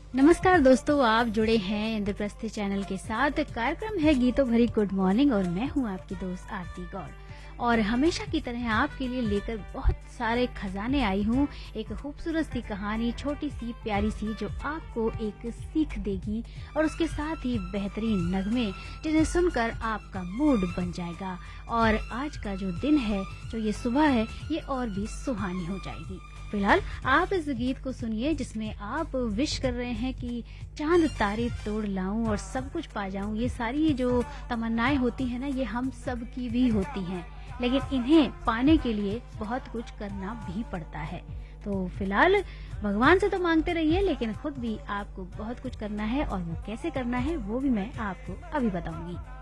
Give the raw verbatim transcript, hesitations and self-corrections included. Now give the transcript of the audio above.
नमस्कार दोस्तों, आप जुड़े हैं इंद्रप्रस्थी चैनल के साथ। कार्यक्रम है गीतों भरी गुड मॉर्निंग और मैं हूं आपकी दोस्त आरती गौड़। और हमेशा की तरह आपके लिए लेकर बहुत सारे खजाने आई हूं। एक खूबसूरत सी कहानी, छोटी सी प्यारी सी, जो आपको एक सीख देगी और उसके साथ ही बेहतरीन नगमे जिन्हें सुनकर आपका मूड बन जाएगा। और आज का जो दिन है, जो ये सुबह है, ये और भी सुहानी हो जाएगी। फिलहाल आप इस गीत को सुनिए जिसमें आप विश कर रहे हैं कि चांद तारे तोड़ लाऊं और सब कुछ पा जाऊं। ये सारी जो तमन्नाएं होती हैं ना, ये हम सब की भी होती हैं, लेकिन इन्हें पाने के लिए बहुत कुछ करना भी पड़ता है। तो फिलहाल भगवान से तो मांगते रहिए, लेकिन खुद भी आपको बहुत कुछ करना है, और वो कैसे करना है वो भी मैं आपको अभी बताऊंगी।